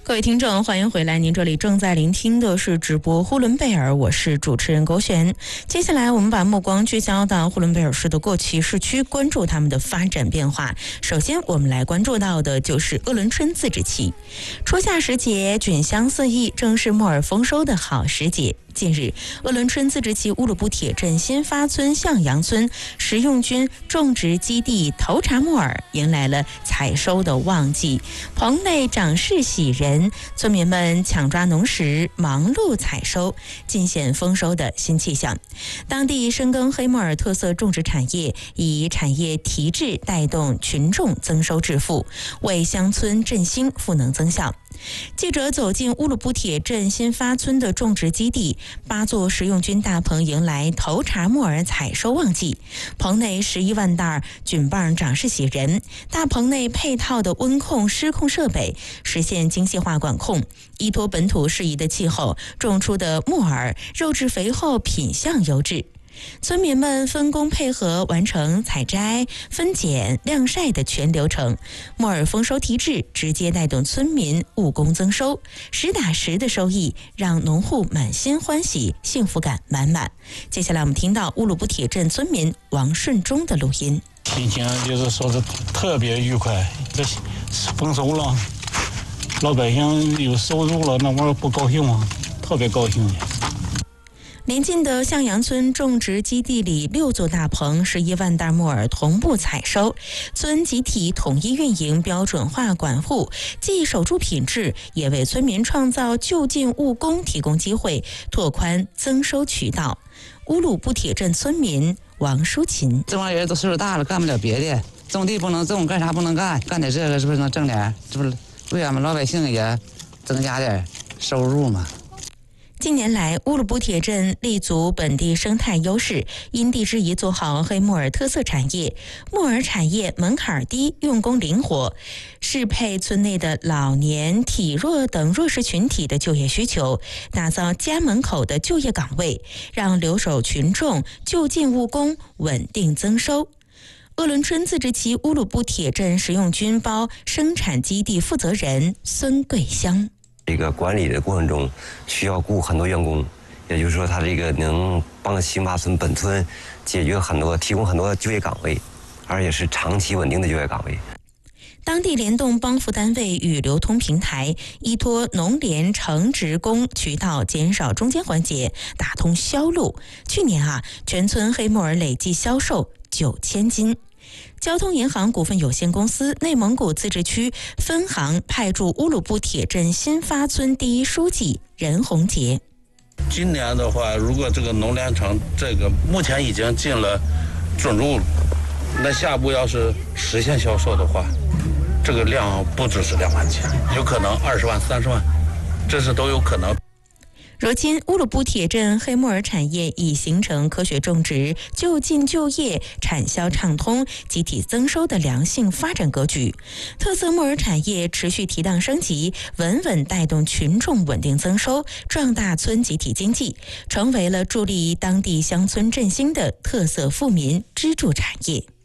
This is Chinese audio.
各位听众，欢迎回来！您这里正在聆听的是直播呼伦贝尔，我是主持人狗璇。接下来，我们把目光聚焦到呼伦贝尔市的过旗市区，关注他们的发展变化。首先，我们来关注到的就是鄂伦春自治旗。初夏时节，菌香四溢，正是木耳丰收的好时节。近日，鄂伦春自治旗乌鲁布铁镇新发村向阳村食用菌种植基地头茬木耳迎来了采收的旺季，棚内长势喜人，村民们抢抓农时，忙碌采收，尽显丰收的新气象。当地深耕黑木耳特色种植产业，以产业提质带动群众增收致富，为乡村振兴赋能增效。记者走进乌鲁布铁镇新发村的种植基地，8座食用菌大棚迎来头茬木耳采收旺季，棚内11万袋菌棒长势喜人，大棚内配套的温控湿控设备实现精细化管控，依托本土适宜的气候种出的木耳肉质肥厚，品相优质。村民们分工配合，完成采摘、分拣、晾晒的全流程。木耳丰收提质，直接带动村民务工增收，实打实的收益让农户满心欢喜，幸福感满满。接下来我们听到乌鲁布铁镇村民王顺忠的录音。 心情就是说是特别愉快，这丰收了，老百姓有收入了，那玩意儿不高兴吗？特别高兴。 临近的向阳村种植基地里6座大棚11万袋木耳同步采收，村集体统一运营，标准化管护，既守住品质，也为村民创造就近务工提供机会，拓宽增收渠道。乌鲁布铁镇村民王淑琴： 这帮人都岁数大了，干不了别的，种地不能种，干啥不能干，干点这个是不是能挣点？是不是为俺们老百姓也增加点收入嘛？ 近年来，乌鲁布铁镇立足本地生态优势，因地制宜做好黑木耳特色产业。木耳产业门槛低，用工灵活，适配村内的老年、体弱等弱势群体的就业需求，打造家门口的就业岗位，让留守群众就近务工，稳定增收。鄂伦春自治旗乌鲁布铁镇食用菌包生产基地负责人孙桂香： 这个管理的过程中需要雇很多员工，也就是说，他这个能帮新发村本村解决提供很多就业岗位，而且是长期稳定的就业岗位。 当地联动帮扶单位与流通平台，依托农联承职工渠道，减少中间环节，打通销路。去年全村黑木耳累计销售9000斤。交通银行股份有限公司内蒙古自治区分行派驻乌鲁布铁镇新发村第1书记任洪杰： 今年的话，如果这个农联城这个目前已经进了准入了，那下步要是实现销售的话，这个量不只是2万斤，有可能20万、30万，这是都有可能。 如今，乌鲁布铁镇黑木耳产业已形成科学种植、就近就业、产销畅通、集体增收的良性发展格局。特色木耳产业持续提档升级，稳稳带动群众稳定增收，壮大村集体经济，成为了助力当地乡村振兴的特色富民支柱产业。